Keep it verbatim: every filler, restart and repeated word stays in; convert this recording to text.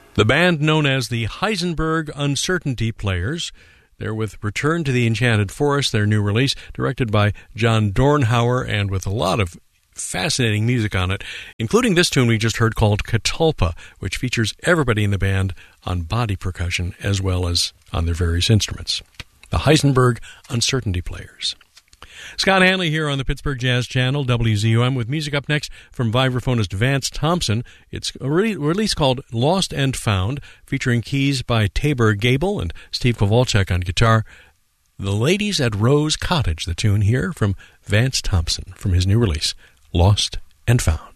The band known as the Heisenberg Uncertainty Players. They're with Return to the Enchanted Forest, their new release, directed by John Dornhauer and with a lot of fascinating music on it, including this tune we just heard called Catalpa, which features everybody in the band on body percussion as well as on their various instruments. The Heisenberg Uncertainty Players. Scott Hanley here on the Pittsburgh Jazz Channel, W Z U M, with music up next from vibraphonist Vance Thompson. It's a re- release called Lost and Found, featuring keys by Tabor Gable and Steve Kowalczyk on guitar. The Ladies at Rose Cottage, the tune here from Vance Thompson from his new release, Lost and Found.